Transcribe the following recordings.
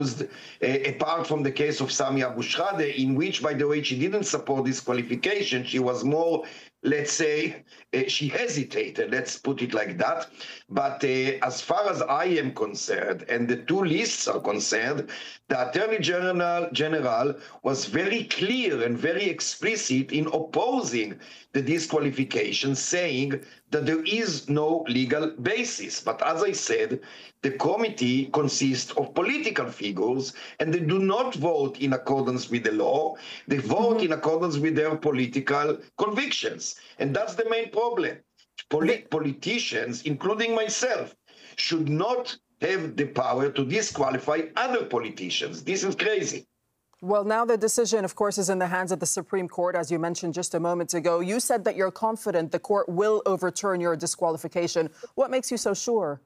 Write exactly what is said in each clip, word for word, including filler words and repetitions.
Uh, apart from the case of Sami Abu Shradeh, in which, by the way, she didn't support disqualification. She was more, let's say, uh, she hesitated, let's put it like that. But uh, as far as I am concerned, and the two lists are concerned, the Attorney General, General was very clear and very explicit in opposing the disqualification, saying that there is no legal basis. But as I said, the committee consists of political figures, and they do not vote in accordance with the law. They vote mm-hmm. in accordance with their political convictions. And that's the main problem. Polit- politicians, including myself, should not have the power to disqualify other politicians. This is crazy. Well, now the decision, of course, is in the hands of the Supreme Court, as you mentioned just a moment ago. You said that you're confident the court will overturn your disqualification. What makes you so sure?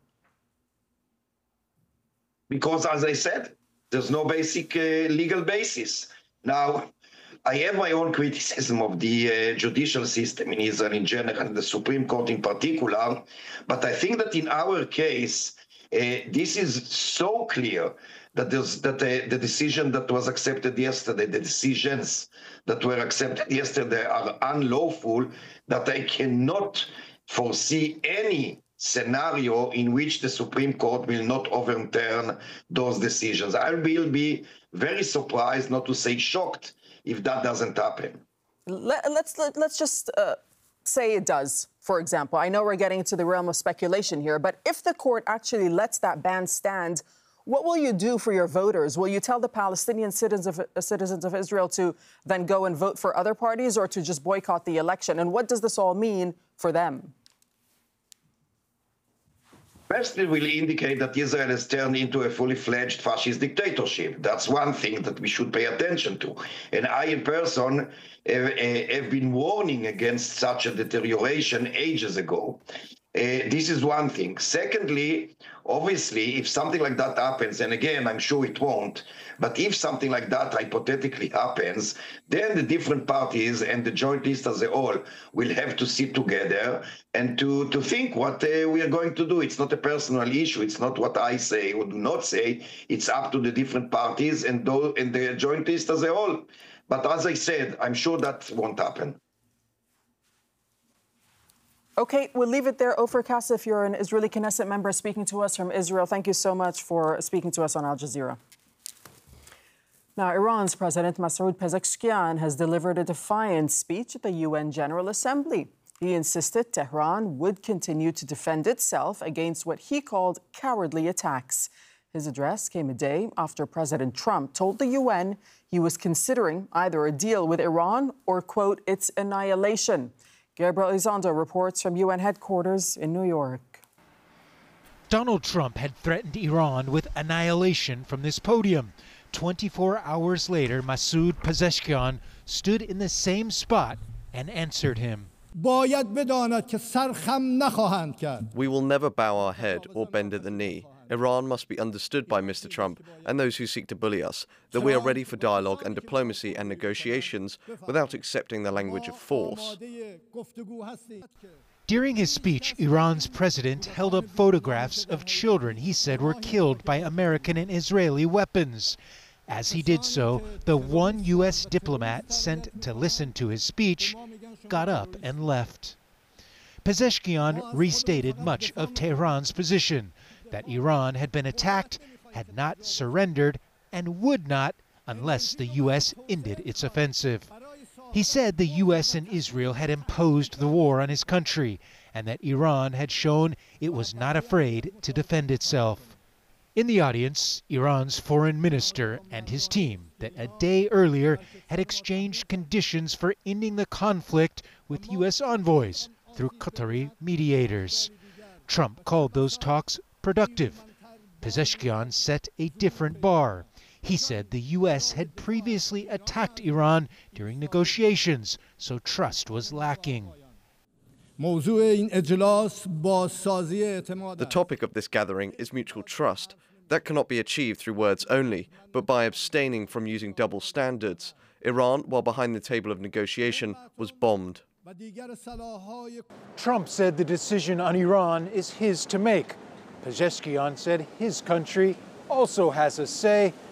Because, as I said, there's no basic uh, legal basis. Now, I have my own criticism of the uh, judicial system in Israel in general, and the Supreme Court in particular, but I think that in our case, uh, this is so clear that there's that uh, the decision that was accepted yesterday, the decisions that were accepted yesterday are unlawful, that I cannot foresee any scenario in which the Supreme Court will not overturn those decisions. I will be very surprised, not to say shocked, if that doesn't happen. Let, let's let, let's just uh, say it does, for example. I know we're getting into the realm of speculation here, but if the court actually lets that ban stand, what will you do for your voters? Will you tell the Palestinian citizens of, uh, citizens of Israel to then go and vote for other parties, or to just boycott the election? And what does this all mean for them? First, it will indicate that Israel has turned into a fully fledged fascist dictatorship. That's one thing that we should pay attention to. And I, in person, have, have been warning against such a deterioration ages ago. Uh, this is one thing. Secondly, obviously, if something like that happens, and again, I'm sure it won't, but if something like that hypothetically happens, then the different parties and the joint list as a whole will have to sit together and to, to think what uh, we are going to do. It's not a personal issue. It's not what I say or do not say. It's up to the different parties and, those, and the joint list as a whole. But as I said, I'm sure that won't happen. OK, we'll leave it there. Ofer Kassif, you're an Israeli Knesset member speaking to us from Israel. Thank you so much for speaking to us on Al Jazeera. Now, Iran's President Masoud Pezeshkian has delivered a defiant speech at the U N General Assembly. He insisted Tehran would continue to defend itself against what he called cowardly attacks. His address came a day after President Trump told the U N he was considering either a deal with Iran or, quote, its annihilation. Gabriel Elizondo reports from U N headquarters in New York. Donald Trump had threatened Iran with annihilation from this podium. twenty-four hours later, Masoud Pezeshkian stood in the same spot and answered him. We will never bow our head or bend at the knee. Iran must be understood by Mister Trump and those who seek to bully us, that we are ready for dialogue and diplomacy and negotiations without accepting the language of force. During his speech, Iran's president held up photographs of children he said were killed by American and Israeli weapons. As he did so, the one U S diplomat sent to listen to his speech got up and left. Pezeshkian restated much of Tehran's position, that Iran had been attacked, had not surrendered, and would not unless the U S ended its offensive. He said the U S and Israel had imposed the war on his country, and that Iran had shown it was not afraid to defend itself. In the audience, Iran's foreign minister and his team that a day earlier had exchanged conditions for ending the conflict with U S envoys through Qatari mediators. Trump called those talks productive. Pezeshkian set a different bar. He said the U S had previously attacked Iran during negotiations, so trust was lacking. The topic of this gathering is mutual trust. That cannot be achieved through words only, but by abstaining from using double standards. Iran, while behind the table of negotiation, was bombed. Trump said the decision on Iran is his to make. Pezeshkian said his country also has a say